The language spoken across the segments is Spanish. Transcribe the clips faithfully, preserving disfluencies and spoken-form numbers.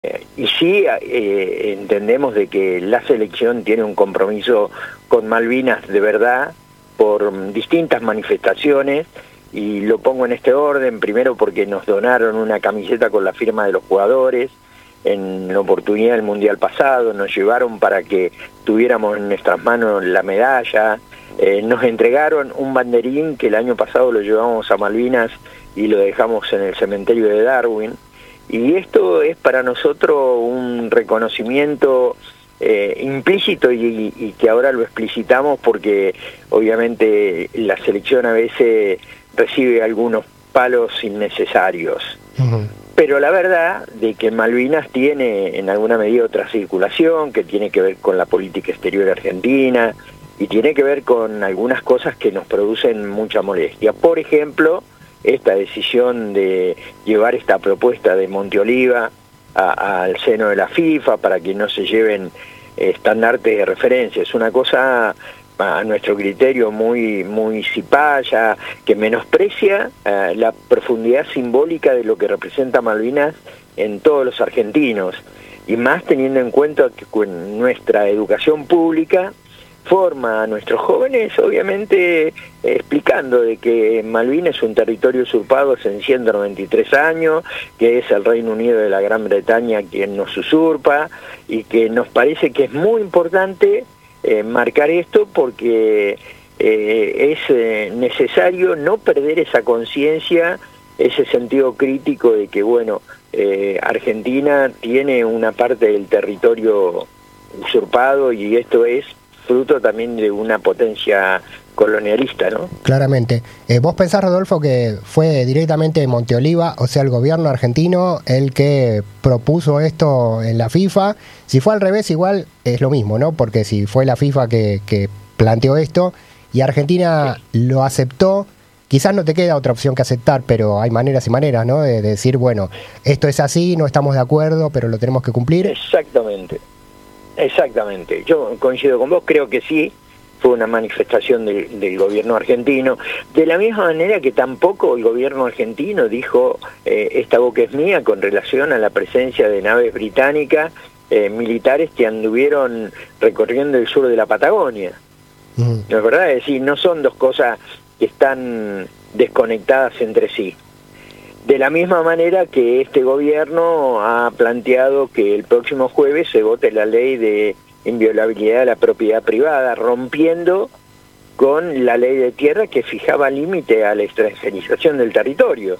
Y sí, eh, entendemos de que la selección tiene un compromiso con Malvinas de verdad por distintas manifestaciones, y lo pongo en este orden. Primero, porque nos donaron una camiseta con la firma de los jugadores en la oportunidad del Mundial pasado, nos llevaron para que tuviéramos en nuestras manos la medalla, eh, nos entregaron un banderín que el año pasado lo llevamos a Malvinas y lo dejamos en el cementerio de Darwin. Y esto es para nosotros un reconocimiento eh, implícito y, y que ahora lo explicitamos, porque obviamente la selección a veces recibe algunos palos innecesarios. Uh-huh. Pero la verdad de que Malvinas tiene en alguna medida otra circulación que tiene que ver con la política exterior argentina y tiene que ver con algunas cosas que nos producen mucha molestia. Por ejemplo, esta decisión de llevar esta propuesta de Monteoliva a, al seno de la FIFA para que no se lleven eh, estandartes de referencia. Es una cosa, a nuestro criterio, muy, muy cipaya, que menosprecia eh, la profundidad simbólica de lo que representa Malvinas en todos los argentinos, y más teniendo en cuenta que con nuestra educación pública forma a nuestros jóvenes, obviamente, eh, explicando de que Malvinas es un territorio usurpado hace ciento noventa y tres años, que es el Reino Unido de la Gran Bretaña quien nos usurpa, y que nos parece que es muy importante eh, marcar esto, porque eh, es eh, necesario no perder esa conciencia, ese sentido crítico de que, bueno, eh, Argentina tiene una parte del territorio usurpado, y esto es fruto también de una potencia colonialista, ¿no? Claramente. Eh, ¿Vos pensás, Rodolfo, que fue directamente Monteoliva, o sea, el gobierno argentino, el que propuso esto en la FIFA? Si fue al revés, igual es lo mismo, ¿no? Porque si fue la FIFA que, que planteó esto y Argentina sí lo aceptó, quizás no te queda otra opción que aceptar, pero hay maneras y maneras, ¿no? De, de decir, bueno, esto es así, no estamos de acuerdo, pero lo tenemos que cumplir. Exactamente. Exactamente, yo coincido con vos, creo que sí, fue una manifestación del, del gobierno argentino, de la misma manera que tampoco el gobierno argentino dijo eh, esta boca es mía con relación a la presencia de naves británicas eh, militares que anduvieron recorriendo el sur de la Patagonia. Uh-huh. ¿No es verdad? Es decir, no son dos cosas que están desconectadas entre sí. De la misma manera que este gobierno ha planteado que el próximo jueves se vote la ley de inviolabilidad de la propiedad privada, rompiendo con la ley de tierra que fijaba límite a la extranjerización del territorio.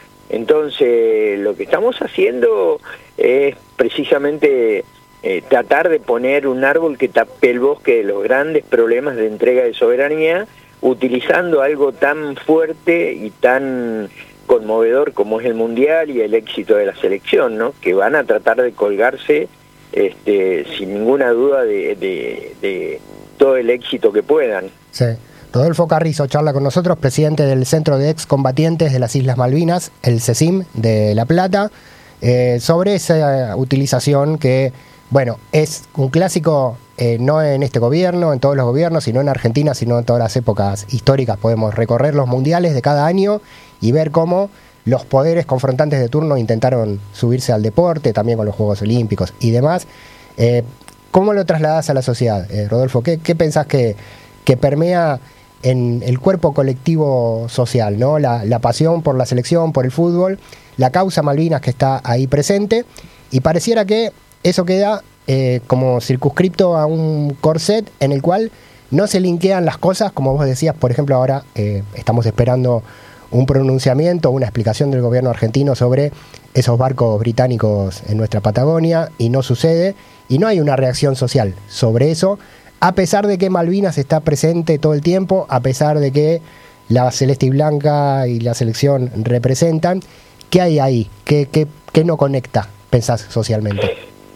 Entonces, lo que estamos haciendo es precisamente eh, tratar de poner un árbol que tape el bosque de los grandes problemas de entrega de soberanía, utilizando algo tan fuerte y tan conmovedor como es el Mundial y el éxito de la selección, ¿no? Que van a tratar de colgarse este, sin ninguna duda de, de, de todo el éxito que puedan. Sí. Rodolfo Carrizo charla con nosotros, presidente del Centro de Excombatientes de las Islas Malvinas, el CECIM de La Plata, eh, sobre esa utilización que, bueno, es un clásico eh, no en este gobierno, en todos los gobiernos, sino en Argentina, sino en todas las épocas históricas. Podemos recorrer los mundiales de cada año y ver cómo los poderes confrontantes de turno intentaron subirse al deporte, también con los Juegos Olímpicos y demás. Eh, ¿Cómo lo trasladás a la sociedad, eh, Rodolfo? ¿Qué, qué pensás que, que permea en el cuerpo colectivo social, ¿no? La, la pasión por la selección, por el fútbol, la causa Malvinas que está ahí presente, y pareciera que eso queda eh, como circunscripto a un corset en el cual no se linkean las cosas, como vos decías. Por ejemplo, ahora eh, estamos esperando un pronunciamiento, una explicación del gobierno argentino sobre esos barcos británicos en nuestra Patagonia, y no sucede, y no hay una reacción social sobre eso, a pesar de que Malvinas está presente todo el tiempo, a pesar de que la celeste y blanca y la selección representan. ¿Qué hay ahí? ¿Qué, qué, qué no conecta, pensás, socialmente?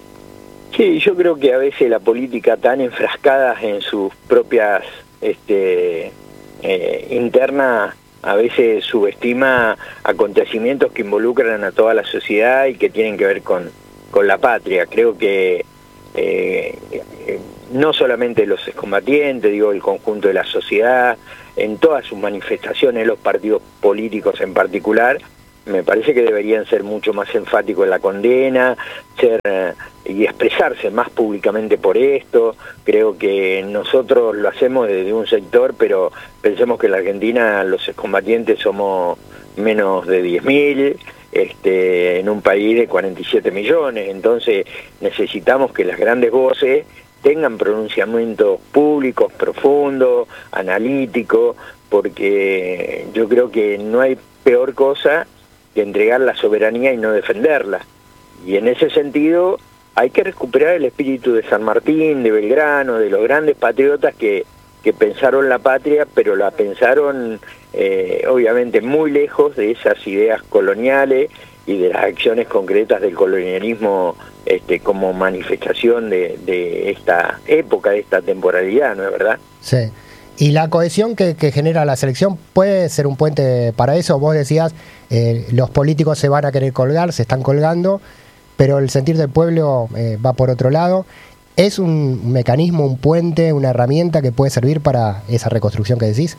Sí, yo creo que a veces la política, tan enfrascada en sus propias este, eh, internas, a veces subestima acontecimientos que involucran a toda la sociedad y que tienen que ver con, con la patria. Creo que eh, eh, no solamente los excombatientes, digo, el conjunto de la sociedad, en todas sus manifestaciones, los partidos políticos en particular, me parece que deberían ser mucho más enfáticos en la condena, ser eh, y expresarse más públicamente por esto. Creo que nosotros lo hacemos desde un sector, pero pensemos que en la Argentina los excombatientes somos menos de diez mil, este, en un país de cuarenta y siete millones, entonces necesitamos que las grandes voces tengan pronunciamientos públicos, profundos, analíticos, porque yo creo que no hay peor cosa que entregar la soberanía y no defenderla. Y en ese sentido hay que recuperar el espíritu de San Martín, de Belgrano, de los grandes patriotas que, que pensaron la patria, pero la pensaron eh, obviamente muy lejos de esas ideas coloniales y de las acciones concretas del colonialismo este, como manifestación de, de esta época, de esta temporalidad, ¿no es verdad? Sí. Y la cohesión que, que genera la selección puede ser un puente para eso. Vos decías, eh, los políticos se van a querer colgar, se están colgando, pero el sentir del pueblo eh, va por otro lado. ¿Es un mecanismo, un puente, una herramienta que puede servir para esa reconstrucción que decís?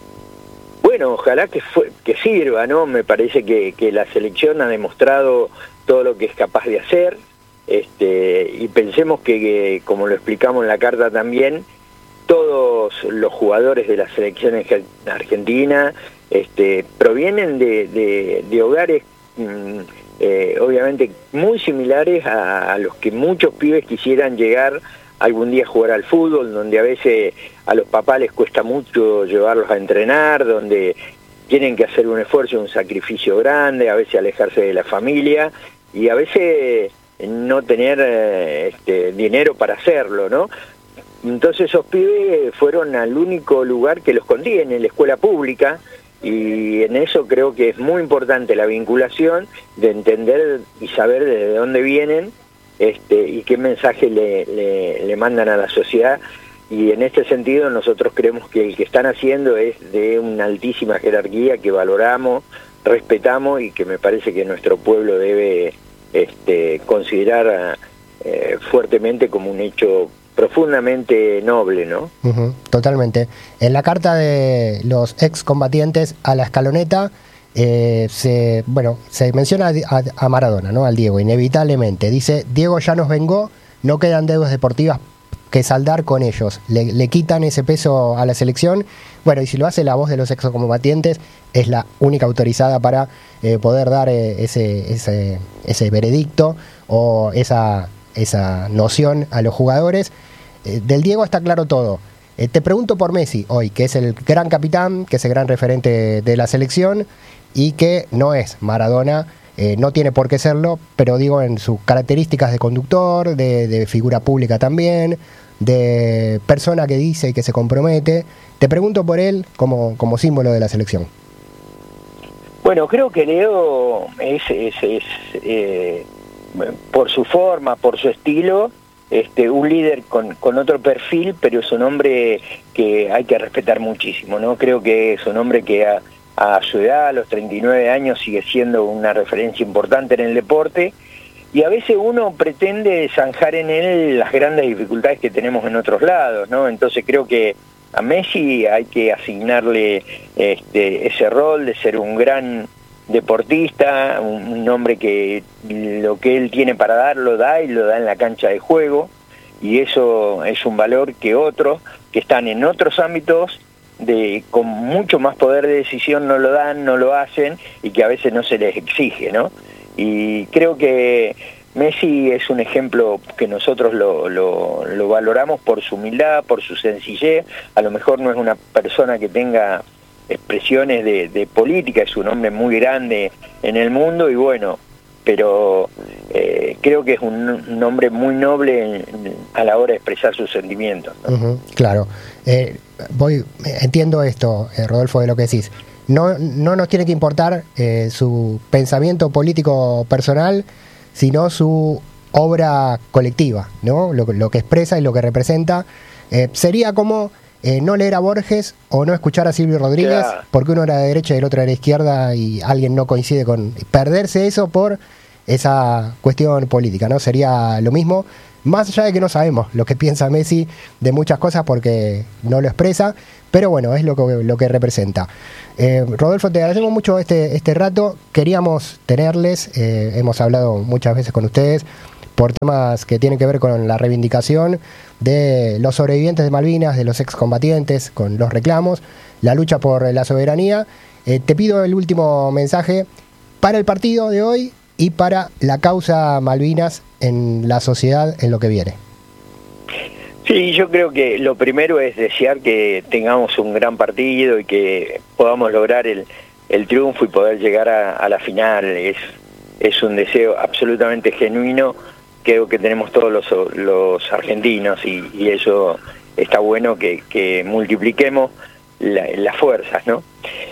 Bueno, ojalá que, fue, que sirva, ¿no? Me parece que, que la selección ha demostrado todo lo que es capaz de hacer, este, y pensemos que, que, como lo explicamos en la carta también, todos los jugadores de la selección argentina este, provienen de, de, de hogares mmm, eh, obviamente muy similares a, a los que muchos pibes quisieran llegar algún día a jugar al fútbol, donde a veces a los papás les cuesta mucho llevarlos a entrenar, donde tienen que hacer un esfuerzo, un sacrificio grande, a veces alejarse de la familia y a veces no tener eh, este, dinero para hacerlo, ¿no? Entonces esos pibes fueron al único lugar que los contiene, en la escuela pública, y en eso creo que es muy importante la vinculación de entender y saber desde dónde vienen este, y qué mensaje le, le, le mandan a la sociedad, y en este sentido nosotros creemos que el que están haciendo es de una altísima jerarquía que valoramos, respetamos y que me parece que nuestro pueblo debe este, considerar eh, fuertemente como un hecho profundamente noble, ¿no? Uh-huh, totalmente. En la carta de los excombatientes a la escaloneta eh, se, bueno, se menciona a, a Maradona, ¿no? Al Diego, inevitablemente. Dice, Diego ya nos vengó, no quedan deudas deportivas que saldar con ellos. Le, le quitan ese peso a la selección. Bueno, y si lo hace la voz de los excombatientes, es la única autorizada para eh, poder dar eh, ese, ese, ese veredicto o esa, esa noción a los jugadores. Eh, del Diego está claro todo. Eh, te pregunto por Messi hoy, que es el gran capitán, que es el gran referente de la selección y que no es Maradona, eh, no tiene por qué serlo, pero digo en sus características de conductor, de, de figura pública también, de persona que dice y que se compromete. Te pregunto por él como, como símbolo de la selección. Bueno, creo que Leo es, es, es eh, por su forma, por su estilo, Este, un líder con, con otro perfil, pero es un hombre que hay que respetar muchísimo, ¿no? Creo que es un hombre que a, a su edad, a los treinta y nueve años, sigue siendo una referencia importante en el deporte, y a veces uno pretende zanjar en él las grandes dificultades que tenemos en otros lados, ¿no? Entonces creo que a Messi hay que asignarle este, ese rol de ser un gran deportista, un, un hombre que lo que él tiene para dar lo da y lo da en la cancha de juego, y eso es un valor que otros que están en otros ámbitos de con mucho más poder de decisión no lo dan, no lo hacen y que a veces no se les exige, ¿no? Y creo que Messi es un ejemplo que nosotros lo, lo, lo valoramos por su humildad, por su sencillez. A lo mejor no es una persona que tenga expresiones de, de política, es un hombre muy grande en el mundo y bueno, pero eh, creo que es un, un hombre muy noble en, en, a la hora de expresar sus sentimientos, ¿no? Uh-huh, claro. Eh, voy, entiendo esto, eh, Rodolfo, de lo que decís. No, no nos tiene que importar eh, su pensamiento político personal, sino su obra colectiva, ¿no? Lo, lo que expresa y lo que representa. Eh, sería como Eh, no leer a Borges o no escuchar a Silvio Rodríguez, claro, porque uno era de derecha y el otro era de izquierda y alguien no coincide con... Perderse eso por esa cuestión política, ¿no? Sería lo mismo, más allá de que no sabemos lo que piensa Messi de muchas cosas porque no lo expresa, pero bueno, es lo que, lo que representa. Eh, Rodolfo, te agradecemos mucho este, este rato, queríamos tenerles, eh, hemos hablado muchas veces con ustedes por temas que tienen que ver con la reivindicación de los sobrevivientes de Malvinas, de los excombatientes, con los reclamos, la lucha por la soberanía. Eh, te pido el último mensaje para el partido de hoy y para la causa Malvinas en la sociedad en lo que viene. Sí, yo creo que lo primero es desear que tengamos un gran partido y que podamos lograr el, el triunfo y poder llegar a, a la final. Es, es un deseo absolutamente genuino, creo que tenemos todos los, los argentinos y, y eso está bueno que, que multipliquemos la, las fuerzas, ¿no?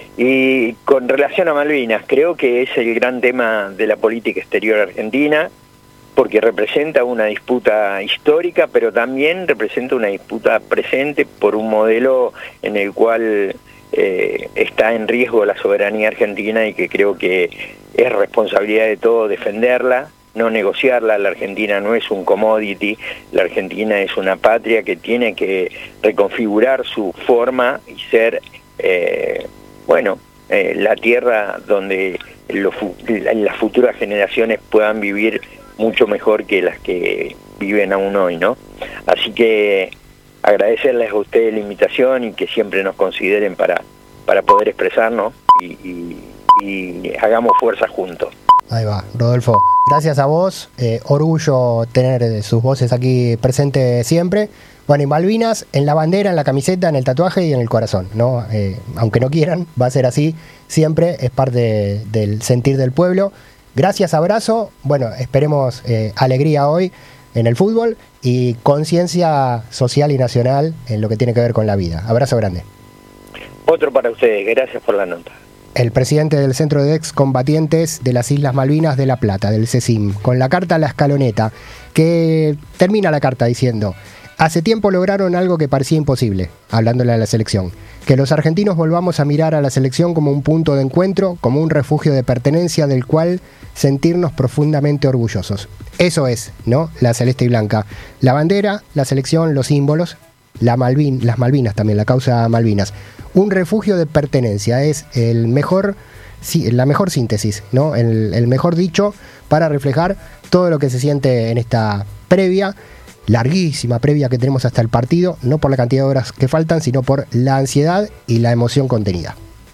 Y con relación a Malvinas, creo que es el gran tema de la política exterior argentina, porque representa una disputa histórica, pero también representa una disputa presente por un modelo en el cual eh, está en riesgo la soberanía argentina y que creo que es responsabilidad de todos defenderla, no negociarla. La Argentina no es un commodity, la Argentina es una patria que tiene que reconfigurar su forma y ser, eh, bueno, eh, la tierra donde los, las futuras generaciones puedan vivir mucho mejor que las que viven aún hoy, ¿no? Así que agradecerles a ustedes la invitación y que siempre nos consideren para, para poder expresarnos y, y, y hagamos fuerza juntos. Ahí va, Rodolfo. Gracias a vos, eh, orgullo tener sus voces aquí presentes siempre. Bueno, y Malvinas en la bandera, en la camiseta, en el tatuaje y en el corazón, ¿no? Eh, aunque no quieran, va a ser así siempre, es parte de, del sentir del pueblo. Gracias, abrazo. Bueno, esperemos eh, alegría hoy en el fútbol y conciencia social y nacional en lo que tiene que ver con la vida. Abrazo grande. Otro para ustedes, gracias por la nota. El presidente del Centro de Excombatientes de las Islas Malvinas de La Plata, del CECIM, con la carta a la escaloneta, que termina la carta diciendo: hace tiempo lograron algo que parecía imposible, hablándole a la selección, que los argentinos volvamos a mirar a la selección como un punto de encuentro, como un refugio de pertenencia del cual sentirnos profundamente orgullosos. Eso es, ¿no? La celeste y blanca. La bandera, la selección, los símbolos, la Malvin, las Malvinas también, la causa Malvinas. Un refugio de pertenencia es el mejor, sí, la mejor síntesis, ¿no? El, el mejor dicho para reflejar todo lo que se siente en esta previa, larguísima previa que tenemos hasta el partido, no por la cantidad de horas que faltan, sino por la ansiedad y la emoción contenida.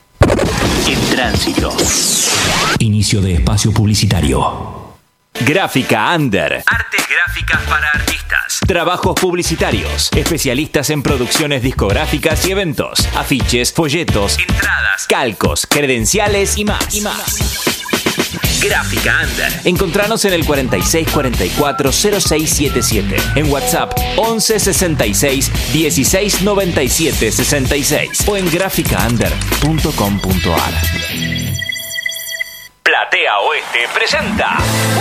En tránsito. Inicio de espacio publicitario. Gráfica Under. Artes gráficas para artistas. Trabajos publicitarios. Especialistas en producciones discográficas y eventos. Afiches, folletos, entradas, calcos, credenciales y más. Y más. Gráfica Under. Encontranos en el cuarenta y seis cuarenta y cuatro cero seis setenta y siete. En WhatsApp once sesenta y seis dieciséis noventa y siete sesenta y seis o en gráfica under punto com punto ar. Platea Oeste presenta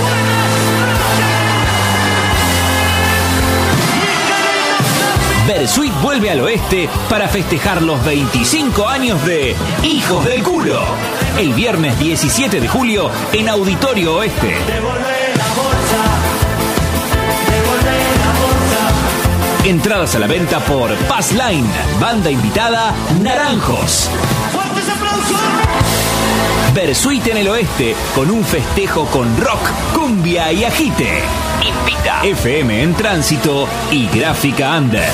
Versuit vuelve al oeste para festejar los veinticinco años de Hijos del Culo. El viernes diecisiete de julio en Auditorio Oeste. Entradas a la venta por Passline. Banda invitada Naranjos. Versuit en el oeste con un festejo con rock, cumbia y agite. Invita F M en Tránsito y Gráfica Under.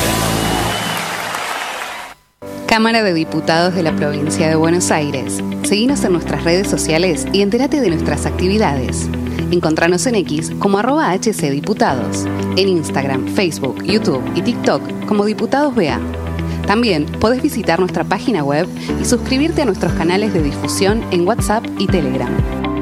Cámara de Diputados de la Provincia de Buenos Aires. Seguinos en nuestras redes sociales y entérate de nuestras actividades. Encontranos en X como arroba hcdiputados, en Instagram, Facebook, YouTube y TikTok como Diputados B A. También podés visitar nuestra página web y suscribirte a nuestros canales de difusión en WhatsApp y Telegram.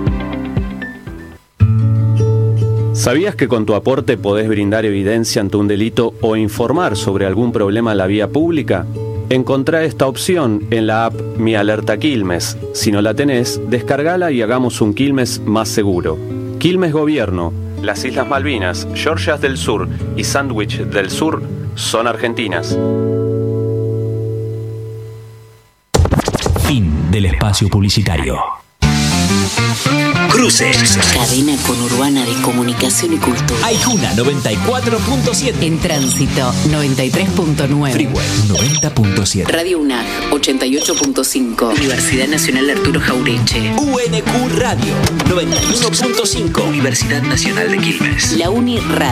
¿Sabías que con tu aporte podés brindar evidencia ante un delito o informar sobre algún problema en la vía pública? Encontrá esta opción en la app Mi Alerta Quilmes. Si no la tenés, descargala y hagamos un Quilmes más seguro. Quilmes Gobierno, las Islas Malvinas, Georgias del Sur y Sandwich del Sur son argentinas. Fin del espacio publicitario. Cruces. Cadena conurbana de comunicación y cultura. Aijuna noventa y cuatro punto siete. En Tránsito noventa y tres punto nueve. Freeway noventa punto siete. Radio UNAG ochenta y ocho punto cinco. Universidad Nacional Arturo Jaureche. U N Q Radio noventa y uno punto cinco. Universidad Nacional de Quilmes. La Uni Radio.